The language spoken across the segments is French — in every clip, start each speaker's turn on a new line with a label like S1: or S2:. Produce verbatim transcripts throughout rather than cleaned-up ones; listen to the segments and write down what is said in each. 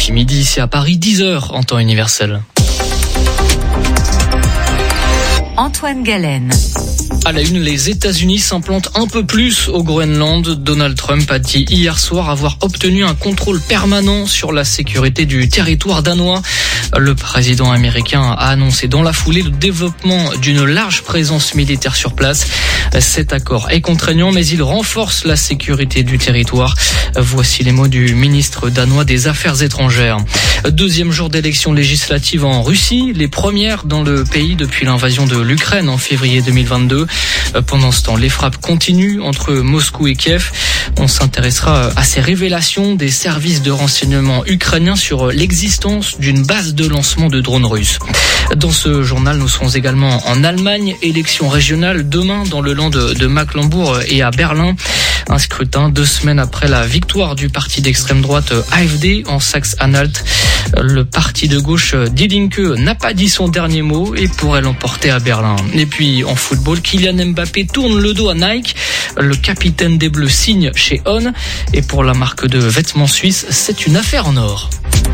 S1: ici midi, ici à Paris, dix heures en temps universel.
S2: Antoine Galen.
S1: À la une, les États-Unis s'implantent un peu plus au Groenland. Donald Trump a dit hier soir avoir obtenu un contrôle permanent sur la sécurité du territoire danois. Le président américain a annoncé dans la foulée le développement d'une large présence militaire sur place. Cet accord est contraignant, mais il renforce la sécurité du territoire. Voici les mots du ministre danois des Affaires étrangères. Deuxième jour d'élection législative en Russie, les premières dans le pays depuis l'invasion de l'Ukraine en février deux mille vingt-deux. Pendant ce temps, les frappes continuent entre Moscou et Kiev. On s'intéressera à ces révélations des services de renseignement ukrainiens sur l'existence d'une base de lancement de drones russes. Dans ce journal, nous serons également en Allemagne, élection régionale demain dans le land de Mecklembourg et à Berlin. Un scrutin deux semaines après la victoire du parti d'extrême droite A F D en Saxe-Anhalt. Le parti de gauche Die Linke n'a pas dit son dernier mot et pourrait l'emporter à Berlin. Et puis en football, Kylian Mbappé tourne le dos à Nike. Le capitaine des Bleus signe chez On. Et pour la marque de vêtements suisse, c'est une affaire en or.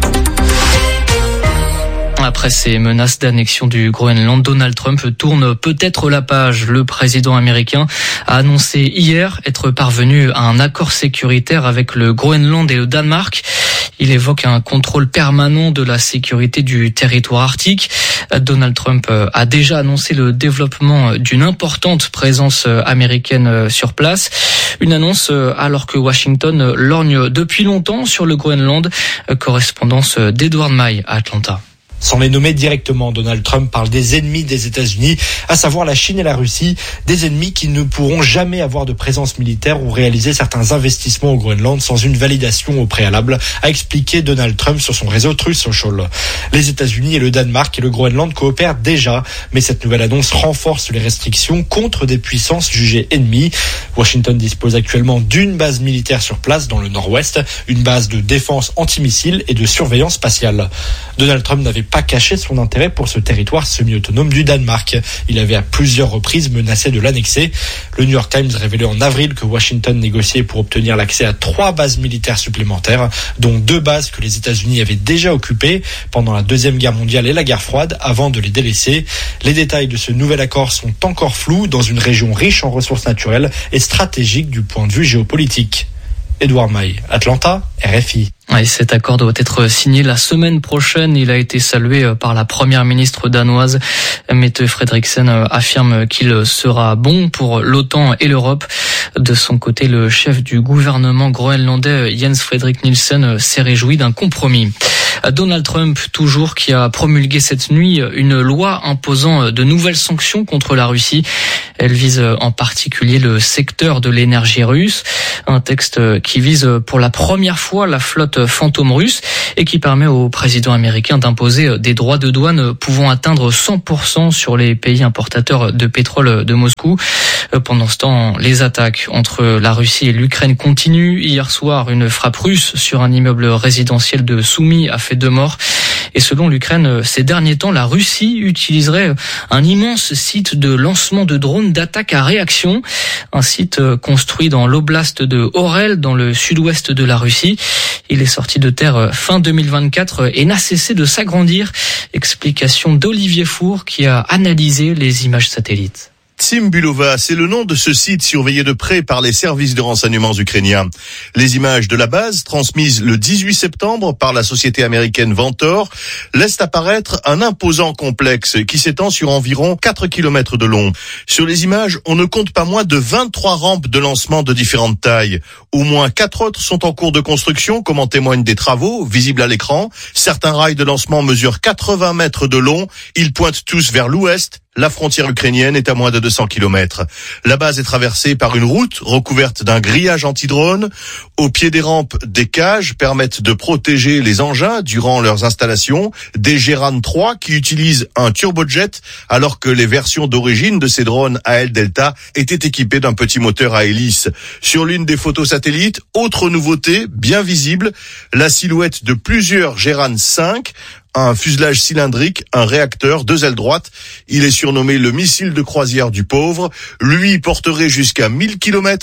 S1: Après ces menaces d'annexion du Groenland, Donald Trump tourne peut-être la page. Le président américain a annoncé hier être parvenu à un accord sécuritaire avec le Groenland et le Danemark. Il évoque un contrôle permanent de la sécurité du territoire arctique. Donald Trump a déjà annoncé le développement d'une importante présence américaine sur place. Une annonce alors que Washington lorgne depuis longtemps sur le Groenland. Correspondance d'Edward May à Atlanta.
S3: Sans les nommer directement, Donald Trump parle des ennemis des États-Unis, à savoir la Chine et la Russie, des ennemis qui ne pourront jamais avoir de présence militaire ou réaliser certains investissements au Groenland sans une validation au préalable, a expliqué Donald Trump sur son réseau Truth Social. Les États-Unis et le Danemark et le Groenland coopèrent déjà, mais cette nouvelle annonce renforce les restrictions contre des puissances jugées ennemies. Washington dispose actuellement d'une base militaire sur place dans le nord-ouest, une base de défense antimissile et de surveillance spatiale. Donald Trump n'avait pas caché son intérêt pour ce territoire semi-autonome du Danemark. Il avait à plusieurs reprises menacé de l'annexer. Le New York Times révélait en avril que Washington négociait pour obtenir l'accès à trois bases militaires supplémentaires, dont deux bases que les États-Unis avaient déjà occupées pendant la Deuxième Guerre mondiale et la guerre froide avant de les délaisser. Les détails de ce nouvel accord sont encore flous dans une région riche en ressources naturelles et stratégique du point de vue géopolitique. Edward May, Atlanta, R F I.
S1: Et cet accord doit être signé la semaine prochaine. Il a été salué par la première ministre danoise. Mette Frederiksen affirme qu'il sera bon pour l'OTAN et l'Europe. De son côté, le chef du gouvernement groenlandais, Jens Frederik Nielsen, s'est réjoui d'un compromis. Donald Trump, toujours, qui a promulgué cette nuit une loi imposant de nouvelles sanctions contre la Russie. Elle vise en particulier le secteur de l'énergie russe. Un texte qui vise pour la première fois la flotte fantôme russe et qui permet au président américain d'imposer des droits de douane pouvant atteindre cent pour cent sur les pays importateurs de pétrole de Moscou. Pendant ce temps, les attaques entre la Russie et l'Ukraine continuent. Hier soir, une frappe russe sur un immeuble résidentiel de Soumy a fait deux morts. Et selon l'Ukraine, ces derniers temps, la Russie utiliserait un immense site de lancement de drones d'attaque à réaction. Un site construit dans l'oblast de Orel, dans le sud-ouest de la Russie. Il est sorti de terre fin deux mille vingt-quatre et n'a cessé de s'agrandir. Explication d'Olivier Four qui a analysé les images satellites.
S4: Tsimbulova, c'est le nom de ce site surveillé de près par les services de renseignements ukrainiens. Les images de la base, transmises le dix-huit septembre par la société américaine Ventor, laissent apparaître un imposant complexe qui s'étend sur environ quatre kilomètres de long. Sur les images, on ne compte pas moins de vingt-trois rampes de lancement de différentes tailles. Au moins quatre autres sont en cours de construction, comme en témoignent des travaux, visibles à l'écran. Certains rails de lancement mesurent quatre-vingts mètres de long. Ils pointent tous vers l'ouest. La frontière ukrainienne est à moins de deux cents kilomètres. La base est traversée par une route recouverte d'un grillage anti-drone. Au pied des rampes, des cages permettent de protéger les engins durant leurs installations. Des Geran trois qui utilisent un turbojet, alors que les versions d'origine de ces drones A L Delta étaient équipées d'un petit moteur à hélice. Sur l'une des photos satellites, autre nouveauté, bien visible, la silhouette de plusieurs Geran cinq, un fuselage cylindrique, un réacteur, deux ailes droites. Il est surnommé le missile de croisière du pauvre. Lui porterait jusqu'à mille kilomètres.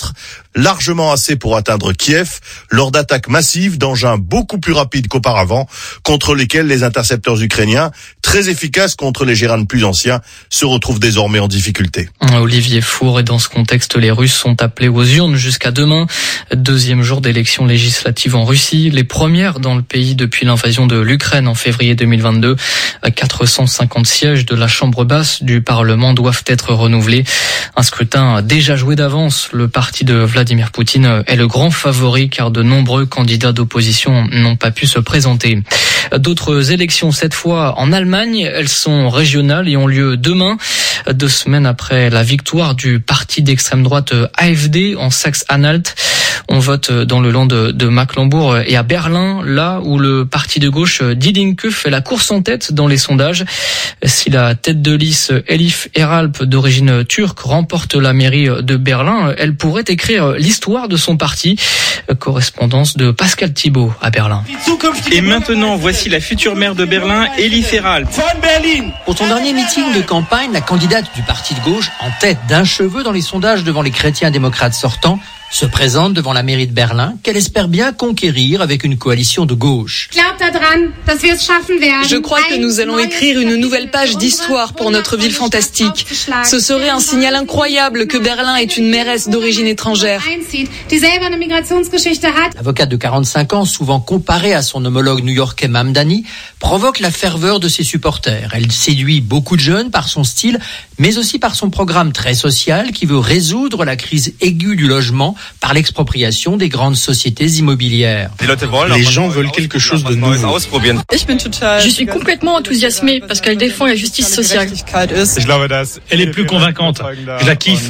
S4: largement assez pour atteindre Kiev lors d'attaques massives d'engins beaucoup plus rapides qu'auparavant, contre lesquels les intercepteurs ukrainiens, très efficaces contre les Gérans plus anciens, se retrouvent désormais en difficulté.
S1: Olivier Faure, et dans ce contexte, les Russes sont appelés aux urnes jusqu'à demain. Deuxième jour d'élections législatives en Russie, les premières dans le pays depuis l'invasion de l'Ukraine en février deux mille vingt-deux. quatre cent cinquante sièges de la Chambre basse du Parlement doivent être renouvelés. Un scrutin déjà joué d'avance. Le parti de Vladimir Poutine est le grand favori car de nombreux candidats d'opposition n'ont pas pu se présenter. D'autres élections, cette fois en Allemagne, elles sont régionales et ont lieu demain, deux semaines après la victoire du parti d'extrême droite A F D en Saxe-Anhalt. On vote dans le land de, de Mecklembourg et à Berlin, là où le parti de gauche Die Linke fait la course en tête dans les sondages. Si la tête de liste Elif Eralp, d'origine turque, remporte la mairie de Berlin, elle pourrait écrire l'histoire de son parti. Correspondance de Pascal Thibault à Berlin.
S5: Et maintenant, voici la future maire de Berlin, Elif Eralp.
S6: Pour son dernier meeting de campagne, la candidate du parti de gauche, en tête d'un cheveu dans les sondages devant les chrétiens démocrates sortants, se présente devant la mairie de Berlin, qu'elle espère bien conquérir avec une coalition de gauche.
S7: Je crois que nous allons écrire une nouvelle page d'histoire pour notre ville fantastique. Ce serait un signal incroyable que Berlin est une mairesse d'origine étrangère.
S6: L'avocate de quarante-cinq ans, souvent comparée à son homologue new-yorkais Mamdani, provoque la ferveur de ses supporters. Elle séduit beaucoup de jeunes par son style, mais aussi par son programme très social qui veut résoudre la crise aiguë du logement par l'expropriation des grandes sociétés immobilières.
S3: Les gens veulent quelque chose de nouveau.
S8: Je suis complètement enthousiasmée parce qu'elle défend la justice sociale.
S9: Elle est plus convaincante. Je la kiffe.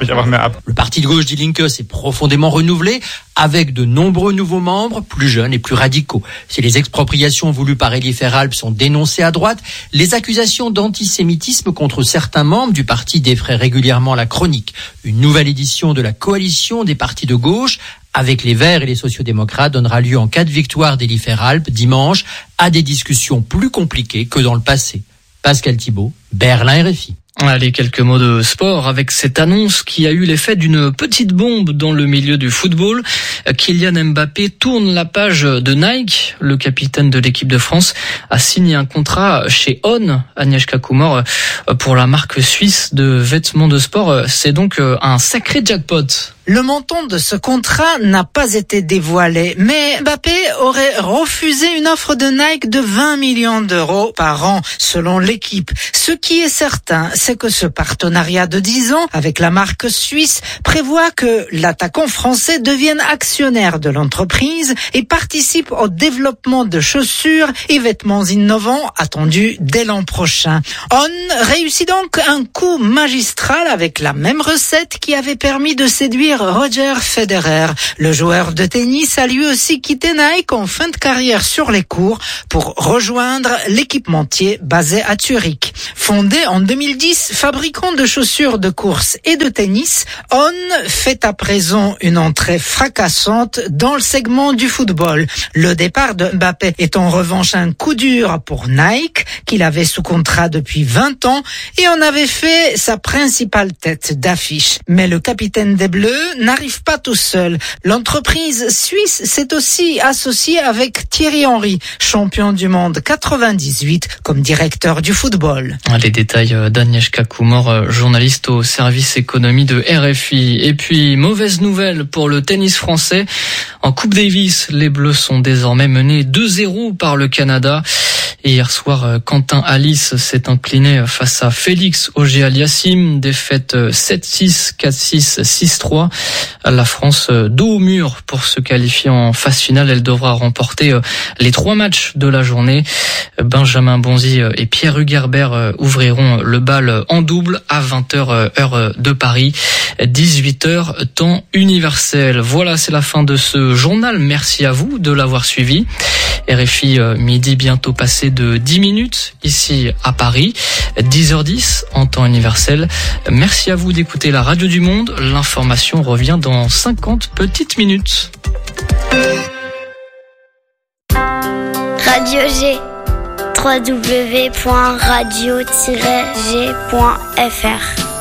S6: Le parti de gauche Die Linke s'est profondément renouvelé avec de nombreux nouveaux membres, plus jeunes et plus radicaux. Si les expropriations voulues par Elif Eralp sont dénoncées à droite, les accusations d'antisémitisme contre certains membres du parti défraient régulièrement la chronique. Une nouvelle édition de la coalition des partis de gauche avec les Verts et les sociodémocrates donnera lieu en cas de victoire d'Elif Eralp dimanche à des discussions plus compliquées que dans le passé. Pascal Thibault, Berlin R F I.
S1: Allez, quelques mots de sport avec cette annonce qui a eu l'effet d'une petite bombe dans le milieu du football. Kylian Mbappé tourne la page de Nike. Le capitaine de l'équipe de France a signé un contrat chez On, Agnieszka Kumor, pour la marque suisse de vêtements de sport. C'est donc un sacré jackpot.
S10: Le montant de ce contrat n'a pas été dévoilé, mais Mbappé aurait refusé une offre de Nike de vingt millions d'euros par an, selon l'équipe. Ce qui est certain, c'est que ce partenariat de dix ans avec la marque suisse prévoit que l'attaquant français devienne actionnaire de l'entreprise et participe au développement de chaussures et vêtements innovants attendus dès l'an prochain. On réussit donc un coup magistral avec la même recette qui avait permis de séduire Roger Federer. Le joueur de tennis a lui aussi quitté Nike en fin de carrière sur les courts pour rejoindre l'équipementier basé à Zurich. Fondé en deux mille dix, fabricant de chaussures de course et de tennis, On fait à présent une entrée fracassante dans le segment du football. Le départ de Mbappé est en revanche un coup dur pour Nike, qu'il avait sous contrat depuis vingt ans et en avait fait sa principale tête d'affiche. Mais le capitaine des Bleus n'arrive pas tout seul. L'entreprise suisse s'est aussi associée avec Thierry Henry, champion du monde quatre-vingt-dix-huit, comme directeur du football.
S1: Les détails d'Agnieszka Kumor, journaliste au service économie de R F I. Et puis, mauvaise nouvelle pour le tennis français. En Coupe Davis, les Bleus sont désormais menés deux zéro par le Canada. Et hier soir, Quentin Alice s'est incliné face à Félix Auger-Aliassime. Défaite sept six, quatre six, six trois. La France dos au mur pour se qualifier en phase finale. Elle devra remporter les trois matchs de la journée. Benjamin Bonzi et Pierre Hugerbert ouvriront le bal en double à vingt heures heure de Paris, dix-huit heures temps universel. Voilà, c'est la fin de ce journal. Merci à vous de l'avoir suivi. R F I midi bientôt passé de dix minutes ici à Paris, dix heures dix en temps universel. Merci à vous d'écouter la Radio du Monde. L'information revient dans cinquante petites minutes.
S11: Radio G, w w w point radio tiret g point f r.